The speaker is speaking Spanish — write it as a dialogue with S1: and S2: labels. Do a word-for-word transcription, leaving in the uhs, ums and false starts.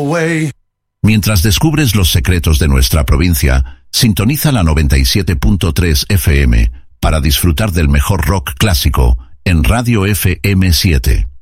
S1: away.
S2: Mientras descubres los secretos de nuestra provincia, sintoniza la noventa y siete punto tres F M para disfrutar del mejor rock clásico en Radio F M siete.